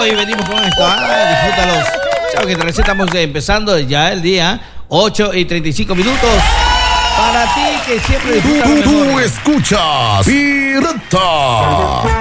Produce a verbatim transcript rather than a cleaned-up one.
y venimos con esto. Ah, disfrútalos. Sabes que recién estamos empezando ya el día, ocho y treinta y cinco minutos. Para ti que siempre disfrutas. Tú, tú, tú escuchas Pirata.